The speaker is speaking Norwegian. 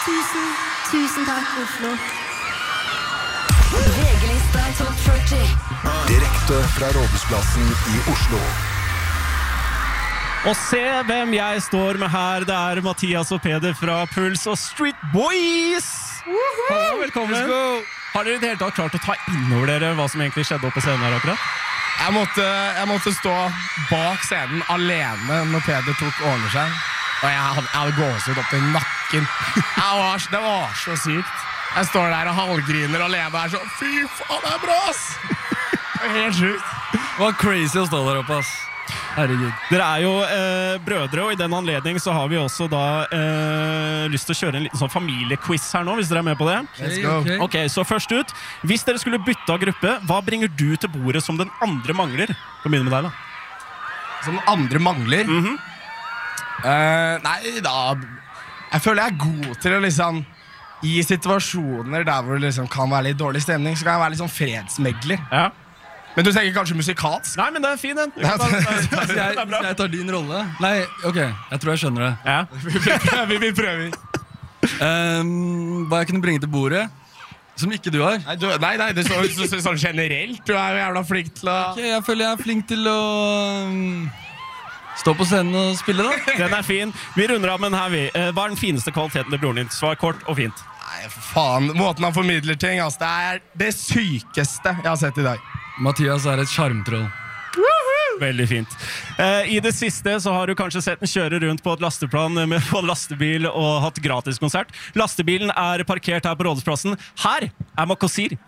Tusen takk, Oslo. VG-lista Top 40. Direkte fra Rådhusplassen i Oslo. Og se hvem jeg står med her. Det Mathias og Peder fra Puls og Street Boys. Hallo, velkommen. Har dere i det hele tatt klart å ta innover dere hva som egentlig skjedde oppe på scenen her akkurat? Jeg måtte stå bak scenen alene når Peder tok ordner seg. Og jeg hadde gåsehud opp til nakken. Det var så sykt. Jeg står der og halvgriner alene og så fy faen, det bra, ass! Det helt sjukt. Det var crazy å stå der oppe, ass. Herregud. Dere jo brødre, og i den anledning så har vi også da lyst til å kjøre en liten sånn familiequiz her nå, hvis dere med på det. Let's go. Ok, så først ut. Hvis dere skulle bytte av gruppe, hva bringer du til bordet som den andre mangler? Kan begynne med deg da. Som den andre mangler? Nei, da... Jeg føler jeg god til å liksom... I situasjoner der hvor det liksom kan være litt dårlig stemning, så kan jeg være litt sånn fredsmegler. Ja. Men du tenker kanskje musikalsk? Nei, men det fin den. Jeg tar din rolle. Nei, ok, jeg tror jeg skjønner det. Ja. Vi prøver. Hva jeg kunne bringe til bordet, som ikke du har. Nei, det er sånn generelt. Du jo jævla flink til å... Ok, jeg føler jeg flink til å... Stå på scenen og spille, da. Den fin. Vi runder av med den her, vi. Hva den fineste kvaliteten til broren din? Svar kort og fint. Nei, for faen. Måten han formidler ting, altså, det det sykeste jeg har sett i dag. Mathias et skjermtroll. Veldig fint. I det siste så har du kanskje sett den kjøre rundt på et lasteplan på lastebil og hatt gratis konsert. Lastebilen parkert her på Rådhusplassen. Her Makosir.